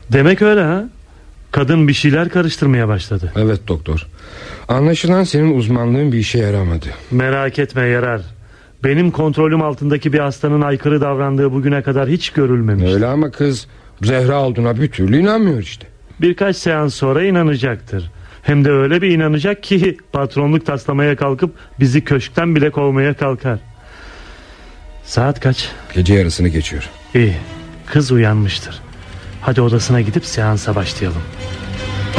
Demek öyle ha? Kadın bir şeyler karıştırmaya başladı. Evet doktor. Anlaşılan senin uzmanlığın bir işe yaramadı. Merak etme, yarar. Benim kontrolüm altındaki bir hastanın aykırı davrandığı bugüne kadar hiç görülmemiş. Öyle ama kız Zehra olduğuna bir türlü inanmıyor işte. Birkaç seans sonra inanacaktır. Hem de öyle bir inanacak ki patronluk taslamaya kalkıp bizi köşkten bile kovmaya kalkar. Saat kaç? Gece yarısını geçiyor. İyi, kız uyanmıştır. Hadi odasına gidip seansa başlayalım.